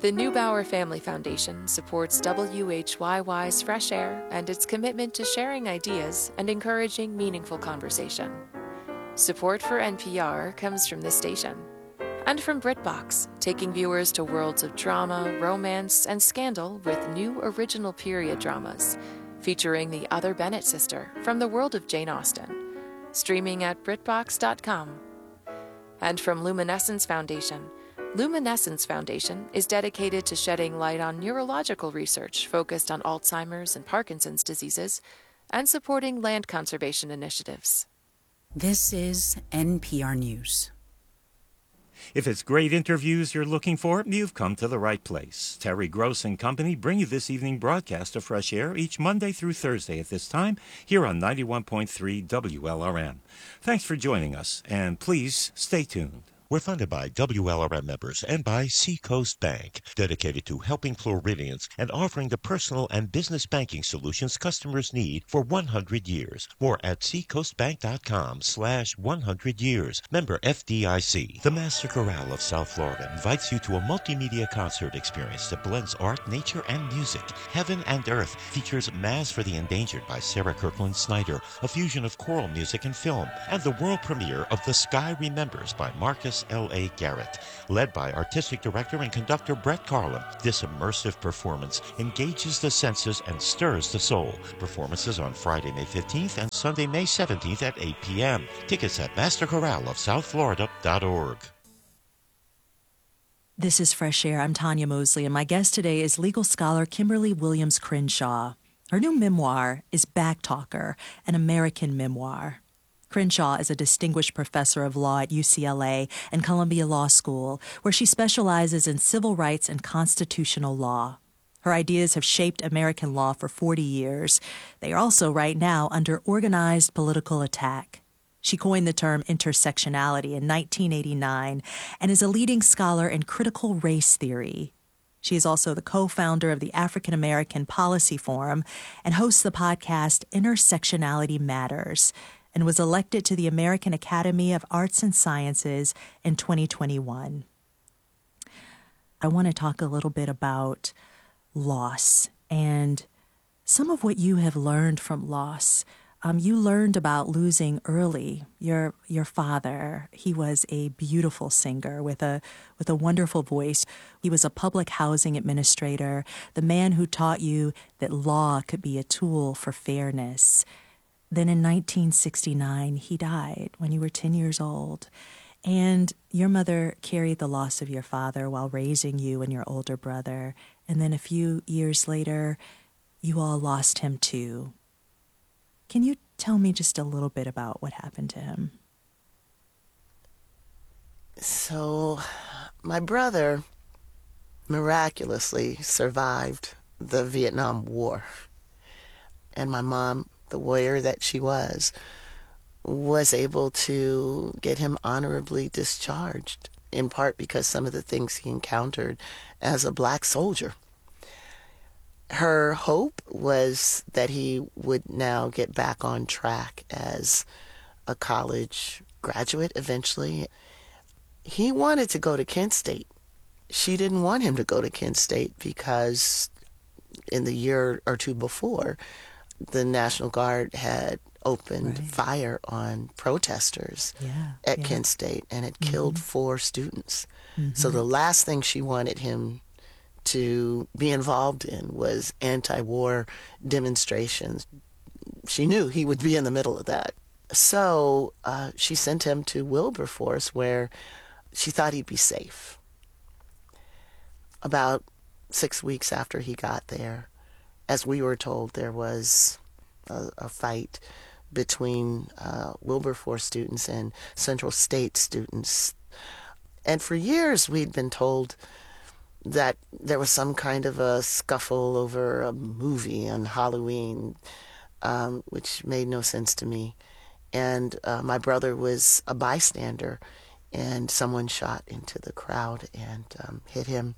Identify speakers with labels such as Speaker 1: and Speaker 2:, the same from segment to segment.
Speaker 1: The Neubauer Family Foundation supports WHYY's Fresh Air and its commitment to sharing ideas and encouraging meaningful conversation. Support for NPR comes from this station and from BritBox, taking viewers to worlds of drama, romance, and scandal with new original period dramas featuring the other Bennett sister from the world of Jane Austen, streaming at BritBox.com. And from Luminescence Foundation. Luminescence Foundation is dedicated to shedding light on neurological research focused on Alzheimer's and Parkinson's diseases and supporting land conservation initiatives.
Speaker 2: This is NPR News.
Speaker 3: If it's great interviews you're looking for, you've come to the right place. Terry Gross and company bring you this evening broadcast of Fresh Air each Monday through Thursday at this time here on 91.3 WLRN. Thanks for joining us, and please stay tuned.
Speaker 4: We're funded by WLRN members and by Seacoast Bank, dedicated to helping Floridians and offering the personal and business banking solutions customers need for 100 years. More at seacoastbank.com/100 years. Member FDIC. The Master Chorale of South Florida invites you to a multimedia concert experience that blends art, nature, and music. Heaven and Earth features Mass for the Endangered by Sarah Kirkland Snyder, a fusion of choral music and film, and the world premiere of The Sky Remembers by Marcus L.A. Garrett. Led by artistic director and conductor Brett Carlin, this immersive performance engages the senses and stirs the soul. Performances on Friday, May 15th and Sunday, May 17th at 8 p.m. Tickets at masterchoraleofsouthflorida.org.
Speaker 5: This is Fresh Air. I'm Tanya Mosley, and my guest today is legal scholar Kimberly Williams Crenshaw. Her new memoir is Backtalker, an American memoir. Crenshaw is a distinguished professor of law at UCLA and Columbia Law School, where she specializes in civil rights and constitutional law. Her ideas have shaped American law for 40 years. They are also right now under organized political attack. She coined the term intersectionality in 1989 and is a leading scholar in critical race theory. She is also the co-founder of the African American Policy Forum and hosts the podcast Intersectionality Matters, and was elected to the American Academy of Arts and Sciences in 2021. I want to talk a little bit about loss and some of what you have learned from loss. You learned about losing early. Your father, he was a beautiful singer with a wonderful voice. He was a public housing administrator, the man who taught you that law could be a tool for fairness. Then in 1969, he died when you were 10 years old. And your mother carried the loss of your father while raising you and your older brother. And then a few years later, you all lost him too. Can you tell me just a little bit about what happened to him?
Speaker 6: So, my brother miraculously survived the Vietnam War. And my mom, the warrior that she was able to get him honorably discharged, in part because some of the things he encountered as a black soldier. Her hope was that he would now get back on track as a college graduate eventually. He wanted to go to Kent State. She didn't want him to go to Kent State because in the year or two before, the National Guard had opened fire on protesters at Kent State, and it killed 4 students. So the last thing she wanted him to be involved in was anti-war demonstrations. She knew he would be in the middle of that. So she sent him to Wilberforce, where she thought he'd be safe. About 6 weeks after he got there, as we were told, there was a fight between Wilberforce students and Central State students. And for years we'd been told that there was some kind of a scuffle over a movie on Halloween, which made no sense to me. And my brother was a bystander, and someone shot into the crowd and hit him.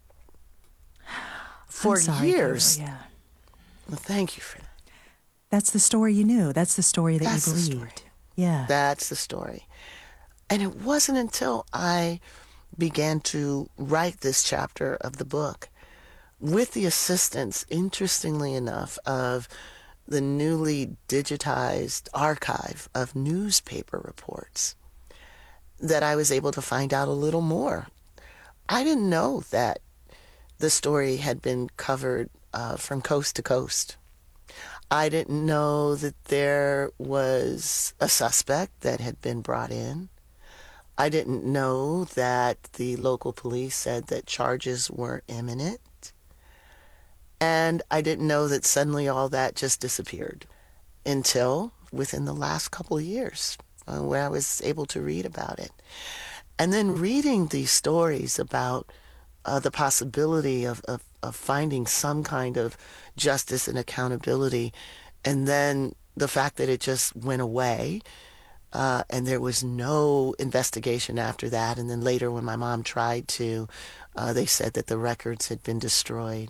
Speaker 6: For years.
Speaker 5: Carol, yeah.
Speaker 6: Well, thank you for that.
Speaker 5: That's the story you knew. That's the story that
Speaker 6: That's
Speaker 5: you
Speaker 6: the
Speaker 5: believed.
Speaker 6: story.
Speaker 5: Yeah.
Speaker 6: That's the story. And it wasn't until I began to write this chapter of the book with the assistance, interestingly enough, of the newly digitized archive of newspaper reports, that I was able to find out a little more. I didn't know that the story had been covered from coast to coast. I didn't know that there was a suspect that had been brought in. I didn't know that the local police said that charges were imminent. And I didn't know that suddenly all that just disappeared until within the last couple of years when I was able to read about it. And then reading these stories about the possibility of finding some kind of justice and accountability, and then the fact that it just went away, and there was no investigation after that. And then later when my mom tried to, they said that the records had been destroyed.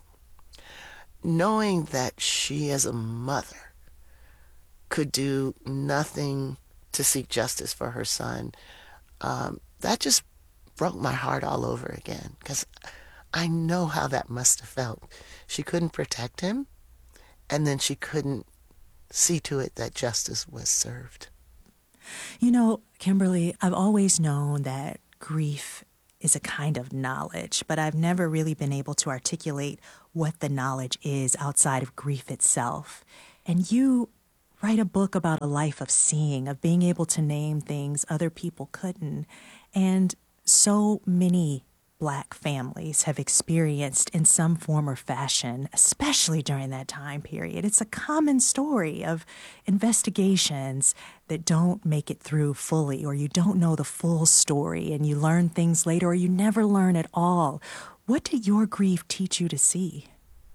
Speaker 6: Knowing that she as a mother could do nothing to seek justice for her son, that just broke my heart all over again, because I know how that must have felt. She couldn't protect him, and then she couldn't see to it that justice was served.
Speaker 5: You know, Kimberly, I've always known that grief is a kind of knowledge, but I've never really been able to articulate what the knowledge is outside of grief itself. And you write a book about a life of seeing, of being able to name things other people couldn't. And so many Black families have experienced in some form or fashion, especially during that time period. It's a common story of investigations that don't make it through fully, or you don't know the full story and you learn things later, or you never learn at all. What did your grief teach you to see?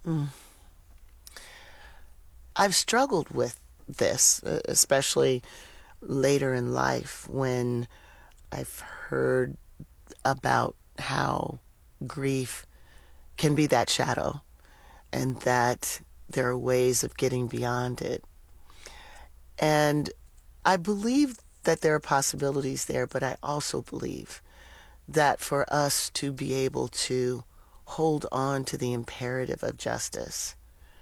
Speaker 6: I've struggled with this, especially later in life when I've heard about how grief can be that shadow and that there are ways of getting beyond it. And I believe that there are possibilities there, but I also believe that for us to be able to hold on to the imperative of justice,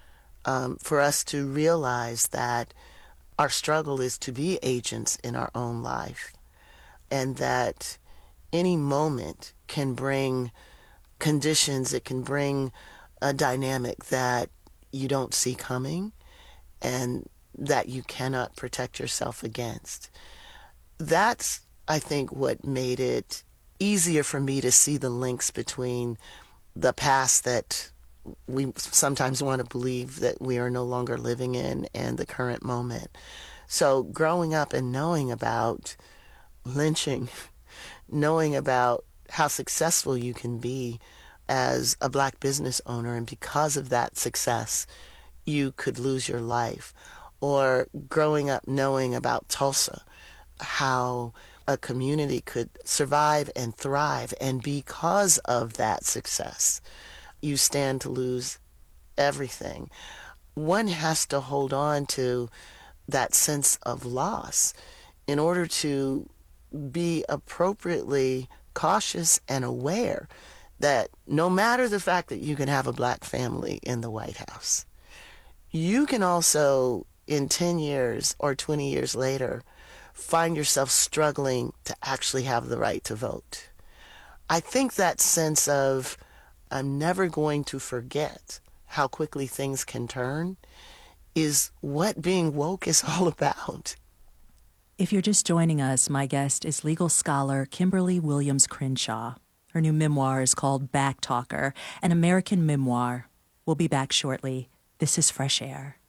Speaker 6: for us to realize that our struggle is to be agents in our own life, and that any moment can bring conditions, it can bring a dynamic that you don't see coming and that you cannot protect yourself against. That's, I think, what made it easier for me to see the links between the past that we sometimes want to believe that we are no longer living in and the current moment. So growing up and knowing about lynching, knowing about how successful you can be as a Black business owner, and because of that success, you could lose your life. Or growing up knowing about Tulsa, how a community could survive and thrive, and because of that success, you stand to lose everything. One has to hold on to that sense of loss in order to be appropriately cautious and aware that no matter the fact that you can have a Black family in the White House, you can also, in 10 years or 20 years later, find yourself struggling to actually have the right to vote. I think that sense of I'm never going to forget how quickly things can turn is what being woke is all about.
Speaker 5: If you're just joining us, my guest is legal scholar Kimberly Williams Crenshaw. Her new memoir is called Backtalker, an American memoir. We'll be back shortly. This is Fresh Air.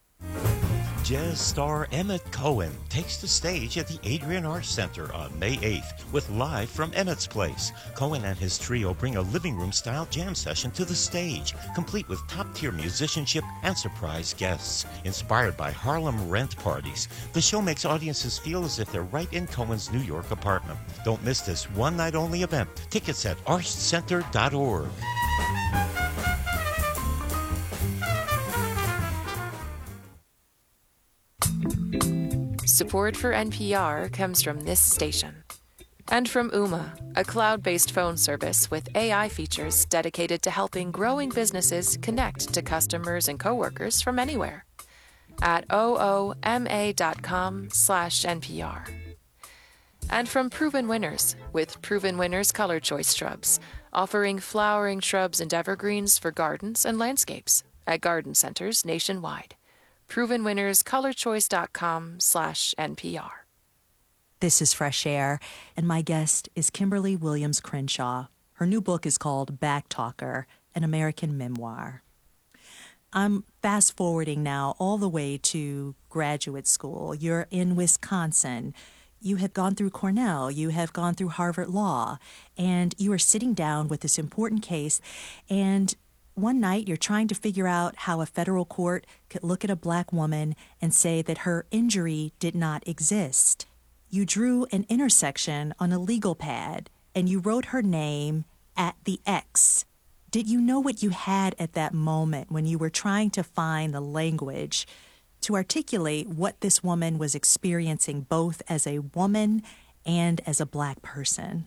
Speaker 4: Jazz star Emmett Cohen takes the stage at the Adrian Arch Center on May 8th with Live from Emmett's Place. Cohen and his trio bring a living room-style jam session to the stage, complete with top-tier musicianship and surprise guests. Inspired by Harlem rent parties, the show makes audiences feel as if they're right in Cohen's New York apartment. Don't miss this one-night-only event. Tickets at archcenter.org.
Speaker 1: Support for NPR comes from this station. And from Ooma, a cloud-based phone service with AI features dedicated to helping growing businesses connect to customers and coworkers from anywhere. At ooma.com/NPR. And from Proven Winners, with Proven Winners Color Choice Shrubs, offering flowering shrubs and evergreens for gardens and landscapes at garden centers nationwide. ProvenWinnersColorChoice.com/NPR.
Speaker 5: This is Fresh Air, and my guest is Kimberly Williams Crenshaw. Her new book is called Backtalker, an American Memoir. I'm fast-forwarding now all the way to graduate school. You're in Wisconsin. You have gone through Cornell. You have gone through Harvard Law. And you are sitting down with this important case. And one night you're trying to figure out how a federal court could look at a black woman and say that her injury did not exist. You drew an intersection on a legal pad, and you wrote her name at the X. Did you know what you had at that moment when you were trying to find the language to articulate what this woman was experiencing both as a woman and as a black person?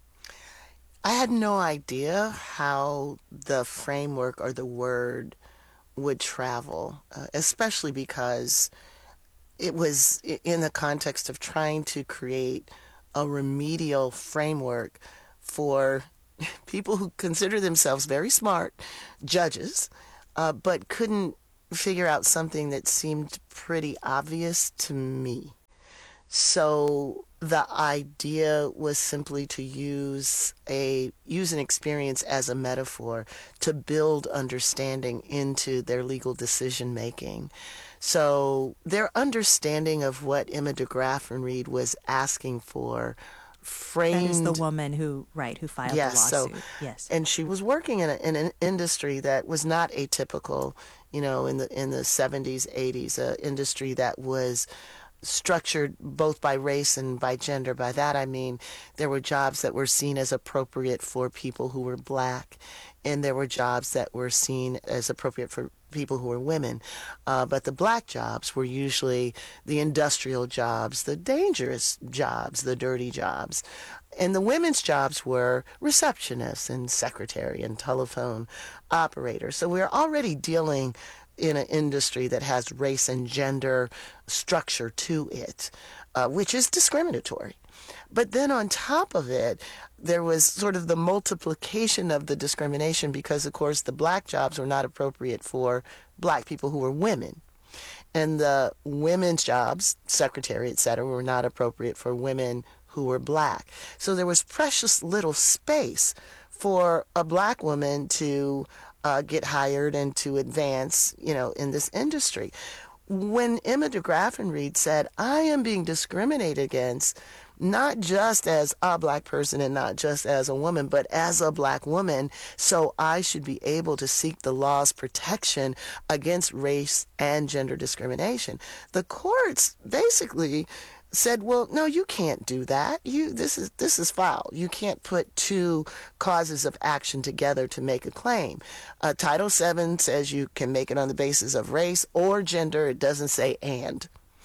Speaker 6: I had no idea how the framework or the word would travel, especially because it was in the context of trying to create a remedial framework for people who consider themselves very smart judges, but couldn't figure out something that seemed pretty obvious to me. So the idea was simply to use an experience as a metaphor to build understanding into their legal decision making. So their understanding of what Emma DeGraffenreid was asking for framed...
Speaker 5: That is the woman who filed the lawsuit. Yes.
Speaker 6: And she was working in an industry that was not atypical, in the 70s, 80s, an industry that was structured both by race and by gender. By that I mean there were jobs that were seen as appropriate for people who were black, and there were jobs that were seen as appropriate for people who were women. But the black jobs were usually the industrial jobs, the dangerous jobs, the dirty jobs. And the women's jobs were receptionists and secretary and telephone operators. So we're already dealing in an industry that has race and gender structure to it, which is discriminatory. But then on top of it, there was sort of the multiplication of the discrimination because, of course, the black jobs were not appropriate for black people who were women. And the women's jobs, secretary, et cetera, were not appropriate for women who were black. So there was precious little space for a black woman to get hired and to advance, in this industry. When Emma DeGraffenreid said, I am being discriminated against, not just as a black person and not just as a woman, but as a black woman, so I should be able to seek the law's protection against race and gender discrimination. The courts basically said, well, no, you can't do that. This is foul. You can't put two causes of action together to make a claim. Title VII says you can make it on the basis of race or gender. It doesn't say and.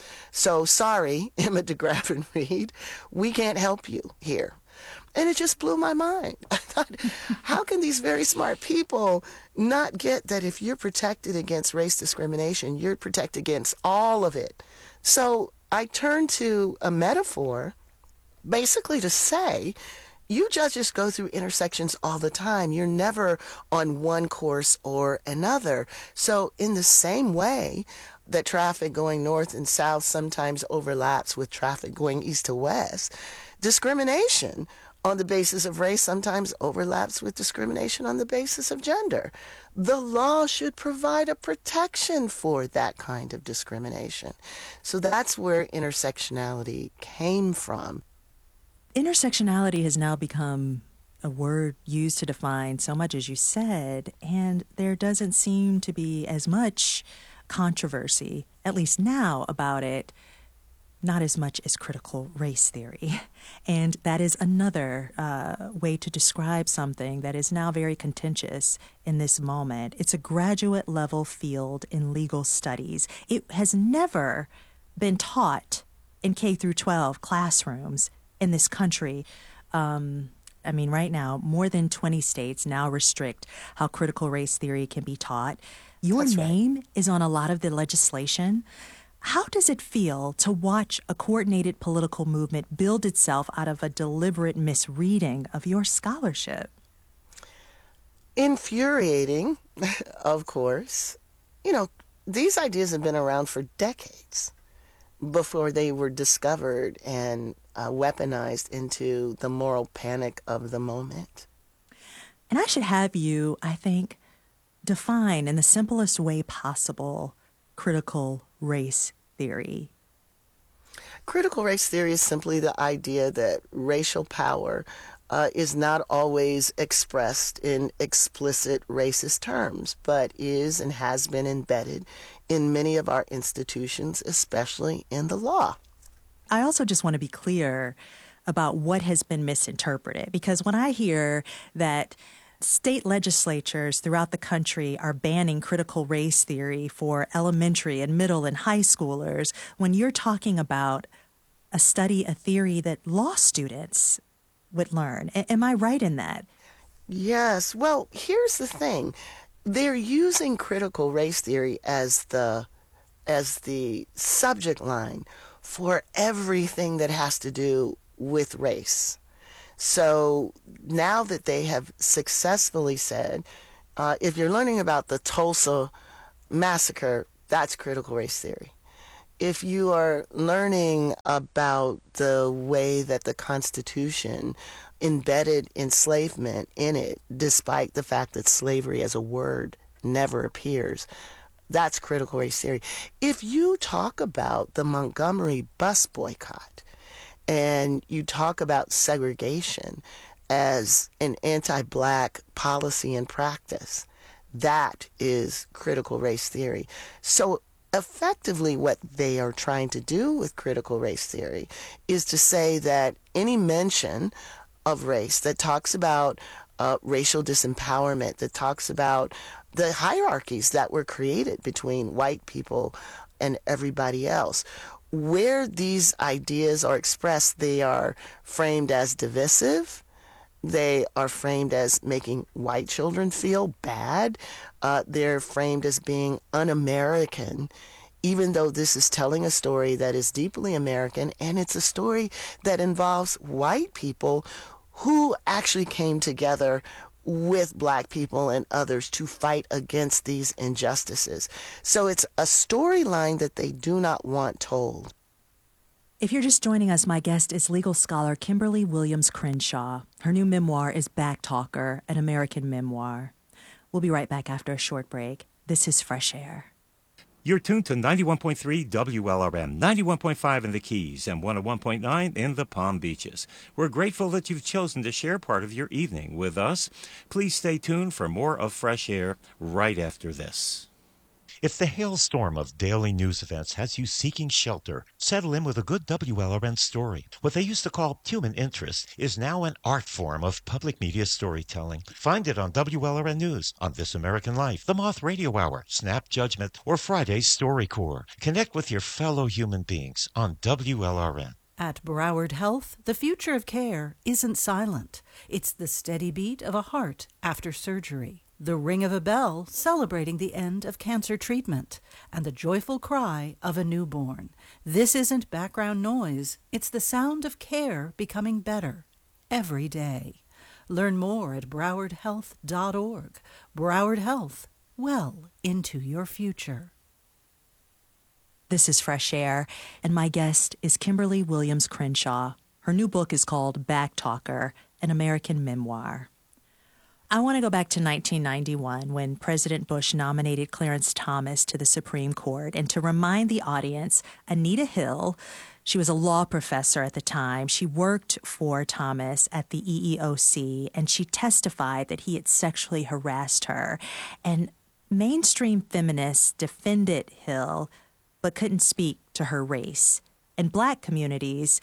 Speaker 6: So sorry, Emma DeGraffenreid, we can't help you here. And it just blew my mind. I thought, how can these very smart people not get that if you're protected against race discrimination, you're protected against all of it? So I turned to a metaphor basically to say, you judges go through intersections all the time. You're never on one course or another. So in the same way that traffic going north and south sometimes overlaps with traffic going east to west, discrimination on the basis of race sometimes overlaps with discrimination on the basis of gender. The law should provide a protection for that kind of discrimination. So that's where intersectionality came from.
Speaker 5: Intersectionality has now become a word used to define so much, as you said, and there doesn't seem to be as much controversy, at least now, about it, not as much as critical race theory. And that is another way to describe something that is now very contentious in this moment. It's a graduate level field in legal studies. It has never been taught in K through 12 classrooms in this country. Right now, more than 20 states now restrict how critical race theory can be taught. Your
Speaker 6: That's right.
Speaker 5: name is on a lot of the legislation. How does it feel to watch a coordinated political movement build itself out of a deliberate misreading of your scholarship?
Speaker 6: Infuriating, of course. These ideas have been around for decades before they were discovered and weaponized into the moral panic of the moment.
Speaker 5: And I should have you, I think, define in the simplest way possible critical race theory.
Speaker 6: Critical race theory is simply the idea that racial power is not always expressed in explicit racist terms, but is and has been embedded in many of our institutions, especially in the law.
Speaker 5: I also just want to be clear about what has been misinterpreted, because when I hear that state legislatures throughout the country are banning critical race theory for elementary and middle and high schoolers, when you're talking about a theory that law students would learn. Am I right in that?
Speaker 6: Yes. Well, here's the thing. They're using critical race theory as the subject line for everything that has to do with race. So now that they have successfully said, if you're learning about the Tulsa massacre, that's critical race theory. If you are learning about the way that the Constitution embedded enslavement in it, despite the fact that slavery as a word never appears, that's critical race theory. If you talk about the Montgomery bus boycott and you talk about segregation as an anti-black policy and practice, that is critical race theory. So effectively what they are trying to do with critical race theory is to say that any mention of race that talks about racial disempowerment, that talks about the hierarchies that were created between white people and everybody else, where these ideas are expressed, they are framed as divisive. They are framed as making white children feel bad. They're framed as being un-American, even though this is telling a story that is deeply American, and it's a story that involves white people who actually came together with black people and others to fight against these injustices. So it's a storyline that they do not want told.
Speaker 5: If you're just joining us, my guest is legal scholar Kimberly Williams Crenshaw. Her new memoir is Backtalker, an American memoir. We'll be right back after a short break. This is Fresh Air.
Speaker 3: You're tuned to 91.3 WLRM, 91.5 in the Keys, and 101.9 in the Palm Beaches. We're grateful that you've chosen to share part of your evening with us. Please stay tuned for more of Fresh Air right after this.
Speaker 4: If the hailstorm of daily news events has you seeking shelter, settle in with a good WLRN story. What they used to call human interest is now an art form of public media storytelling. Find it on WLRN News, on This American Life, The Moth Radio Hour, Snap Judgment, or Friday's StoryCorps. Connect with your fellow human beings on WLRN.
Speaker 2: At Broward Health, the future of care isn't silent. It's the steady beat of a heart after surgery, the ring of a bell celebrating the end of cancer treatment, and the joyful cry of a newborn. This isn't background noise. It's the sound of care becoming better every day. Learn more at browardhealth.org. Broward Health, well into your future.
Speaker 5: This is Fresh Air, and my guest is Kimberly Williams Crenshaw. Her new book is called Backtalker, an American memoir. I want to go back to 1991 when President Bush nominated Clarence Thomas to the Supreme Court, and to remind the audience, Anita Hill, she was a law professor at the time. She worked for Thomas at the EEOC, and she testified that he had sexually harassed her. And mainstream feminists defended Hill but couldn't speak to her race. In black communities,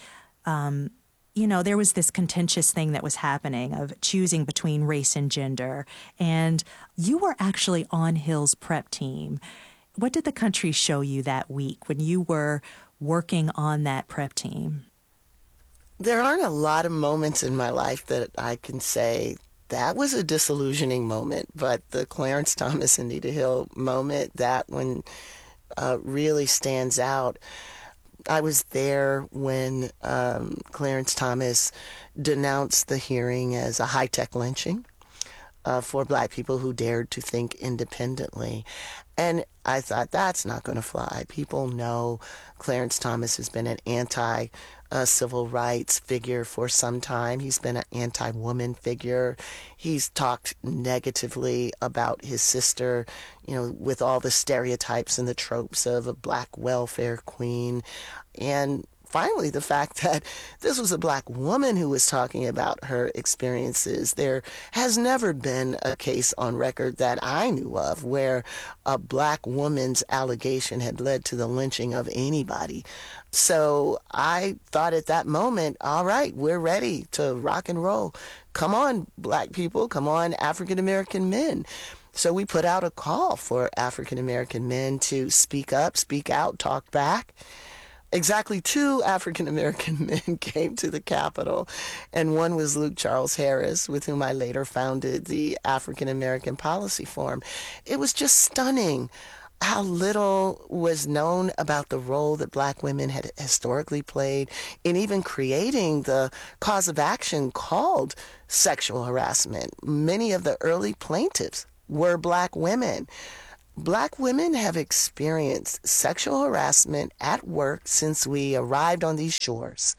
Speaker 5: there was this contentious thing that was happening of choosing between race and gender. And you were actually on Hill's prep team. What did the country show you that week when you were working on that prep team?
Speaker 6: There aren't a lot of moments in my life that I can say that was a disillusioning moment, but the Clarence Thomas, Anita Hill moment, that one really stands out. I was there when Clarence Thomas denounced the hearing as a high-tech lynching for Black people who dared to think independently. And I thought, that's not going to fly. People know Clarence Thomas has been an anti-civil rights figure for some time. He's been an anti-woman figure. He's talked negatively about his sister, with all the stereotypes and the tropes of a Black welfare queen. And finally, the fact that this was a Black woman who was talking about her experiences. There has never been a case on record that I knew of where a Black woman's allegation had led to the lynching of anybody. So I thought at that moment, all right, we're ready to rock and roll. Come on, Black people. Come on, African American men. So we put out a call for African American men to speak up, speak out, talk back. Exactly 2 African-American men came to the Capitol, and one was Luke Charles Harris, with whom I later founded the African-American Policy Forum. It was just stunning how little was known about the role that Black women had historically played in even creating the cause of action called sexual harassment. Many of the early plaintiffs were Black women. Black women have experienced sexual harassment at work since we arrived on these shores.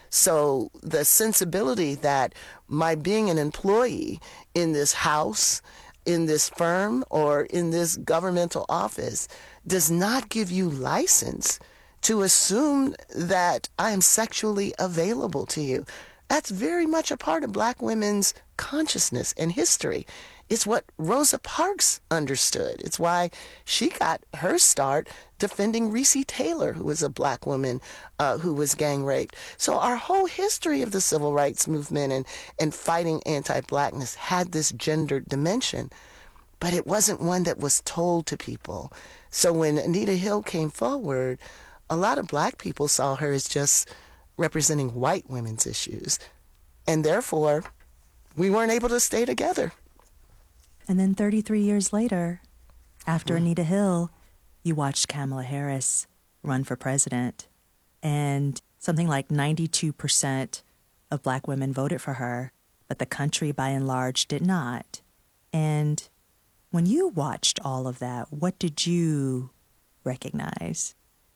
Speaker 6: So the sensibility that my being an employee in this house, in this firm, or in this governmental office does not give you license to assume that I am sexually available to you. That's very much a part of Black women's consciousness and history. It's what Rosa Parks understood. It's why she got her start defending Recy Taylor, who was a Black woman who was gang raped. So our whole history of the civil rights movement and fighting anti-Blackness had this gendered dimension, but it wasn't one that was told to people. So when Anita Hill came forward, a lot of Black people saw her as just representing white women's issues, and therefore we weren't able to stay together.
Speaker 5: And then 33 years later, after Anita Hill, you watched Kamala Harris run for president. And something like 92% of Black women voted for her, but the country by and large did not. And when you watched all of that, what did you recognize?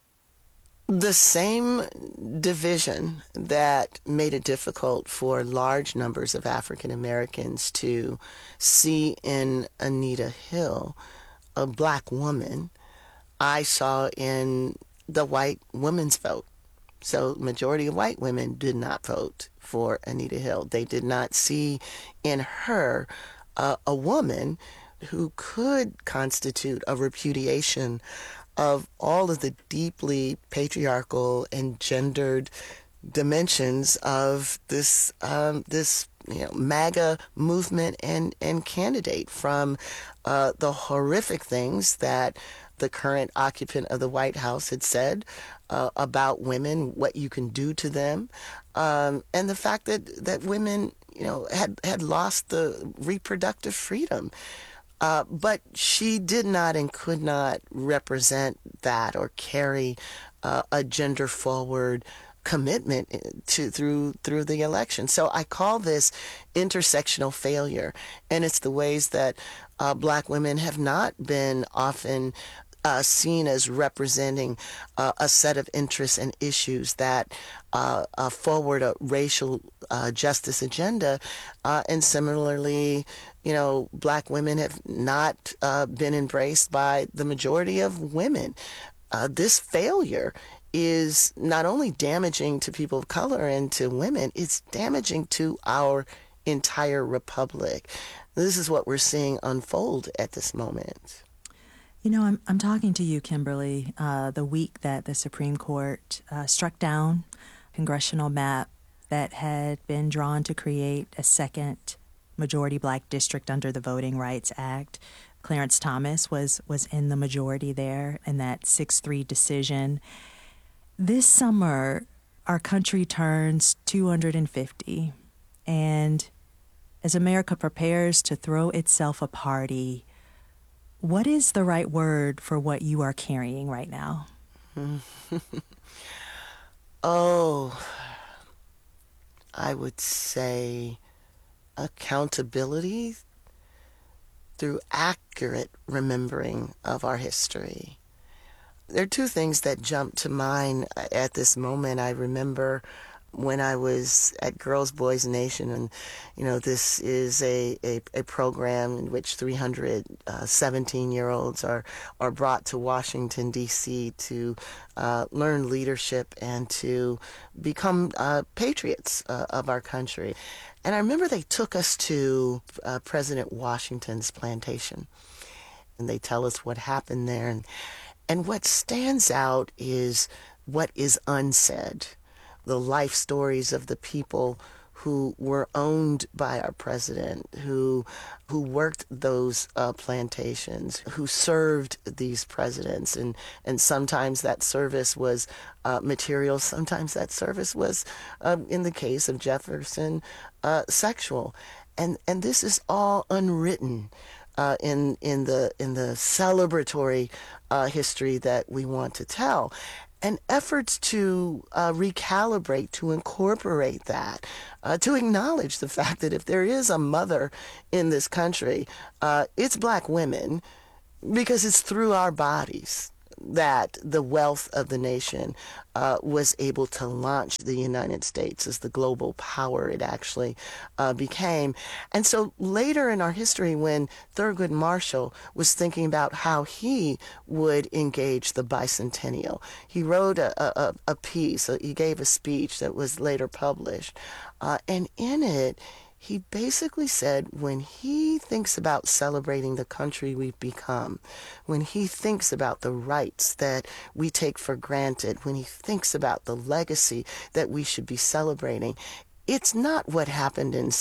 Speaker 6: The same division that made it difficult for large numbers of African Americans to see in Anita Hill a Black woman, I saw in the white women's vote. So majority of white women did not vote for Anita Hill. They did not see in her a woman who could constitute a repudiation of all of the deeply patriarchal and gendered dimensions of this MAGA movement and candidate, from the horrific things that the current occupant of the White House had said about women, what you can do to them, and the fact that women had lost the reproductive freedom. But she did not and could not represent that or carry a gender-forward commitment through the election. So I call this intersectional failure, and it's the ways that Black women have not been often seen as representing a set of interests and issues that forward a racial justice agenda, and similarly, Black women have not been embraced by the majority of women. This failure is not only damaging to people of color and to women, it's damaging to our entire republic. This is what we're seeing unfold at this moment.
Speaker 5: I'm talking to you, Kimberly, the week that the Supreme Court struck down a congressional map that had been drawn to create a second majority Black district under the Voting Rights Act. Clarence Thomas was in the majority there in that 6-3 decision. This summer, our country turns 250, and as America prepares to throw itself a party, what is the right word for what you are carrying right now?
Speaker 6: Oh, I would say accountability through accurate remembering of our history. There are two things that jump to mind at this moment. I remember when I was at Girls Boys Nation, and this is a program in which 300 17-year-olds are brought to Washington, D.C. to learn leadership and to become patriots of our country. And I remember they took us to President Washington's plantation, and they tell us what happened there. And what stands out is what is unsaid. The life stories of the people who were owned by our president, who worked those plantations, who served these presidents. And sometimes that service was material, sometimes that service was, in the case of Jefferson, sexual. And this is all unwritten in the celebratory history that we want to tell. And efforts to recalibrate, to incorporate that, to acknowledge the fact that if there is a mother in this country, it's Black women, because it's through our bodies that the wealth of the nation was able to launch the United States as the global power it actually became. And so later in our history, when Thurgood Marshall was thinking about how he would engage the bicentennial, he wrote a piece, he gave a speech that was later published, and in it, he basically said when he thinks about celebrating the country we've become, when he thinks about the rights that we take for granted, when he thinks about the legacy that we should be celebrating, it's not what happened in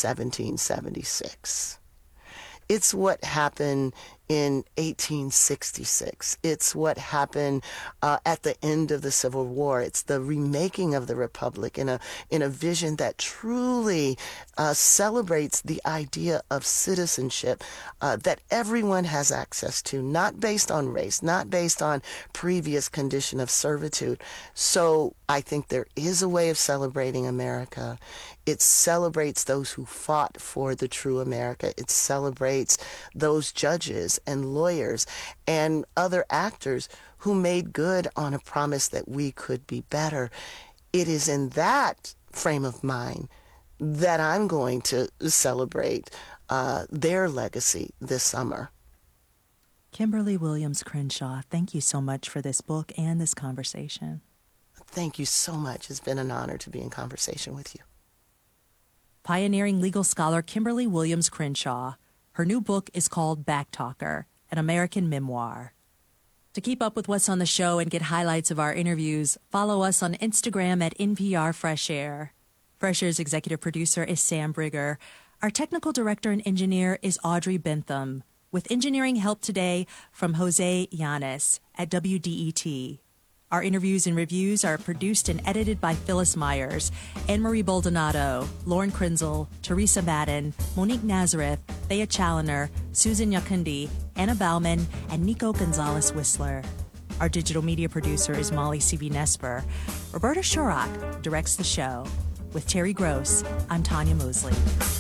Speaker 6: 1776. It's what happened in 1866. It's what happened at the end of the Civil War. It's the remaking of the Republic in a vision that truly celebrates the idea of citizenship that everyone has access to, not based on race, not based on previous condition of servitude. So I think there is a way of celebrating America. It celebrates those who fought for the true America. It celebrates those judges and lawyers and other actors who made good on a promise that we could be better. It is in that frame of mind that I'm going to celebrate their legacy this summer.
Speaker 5: Kimberly Williams Crenshaw, thank you so much for this book and this conversation.
Speaker 6: Thank you so much. It's been an honor to be in conversation with you.
Speaker 5: Pioneering legal scholar Kimberly Williams Crenshaw. Her new book is called Backtalker, an American memoir. To keep up with what's on the show and get highlights of our interviews, follow us on Instagram at NPR Fresh Air. Fresh Air's executive producer is Sam Brigger. Our technical director and engineer is Audrey Bentham, with engineering help today from Jose Llanes at WDET. Our interviews and reviews are produced and edited by Phyllis Myers, Anne-Marie Baldonado, Lauren Krenzel, Teresa Madden, Monique Nazareth, Thea Challoner, Susan Yakundi, Anna Bauman, and Nico Gonzalez-Whistler. Our digital media producer is Molly C.V. Nesper. Roberta Shurock directs the show. With Terry Gross, I'm Tanya Mosley.